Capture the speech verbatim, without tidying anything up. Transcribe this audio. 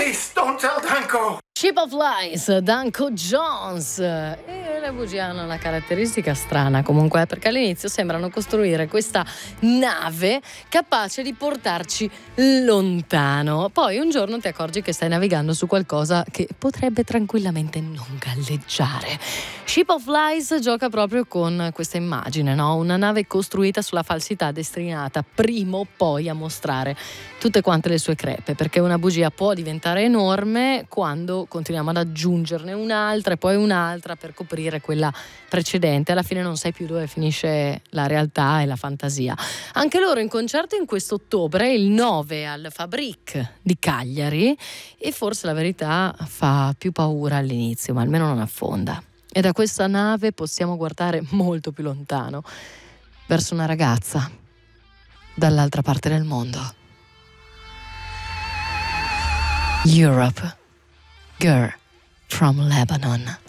Please, don't tell Danko. Ship of Lies, Danko Jones. E le bugie hanno una caratteristica strana comunque, perché all'inizio sembrano costruire questa nave capace di portarci lontano. Poi un giorno ti accorgi che stai navigando su qualcosa che potrebbe tranquillamente non galleggiare. Ship of Lies gioca proprio con questa immagine, no? Una nave costruita sulla falsità, destinata prima o poi a mostrare tutte quante le sue crepe, perché una bugia può diventare enorme quando continuiamo ad aggiungerne un'altra e poi un'altra per coprire quella precedente. Alla fine non sai più dove finisce la realtà e la fantasia. Anche loro in concerto in questo ottobre, il nove al Fabric di Cagliari, e forse la verità fa più paura all'inizio, ma almeno non affonda. E da questa nave possiamo guardare molto più lontano, verso una ragazza dall'altra parte del mondo. Europe, Girl from Lebanon.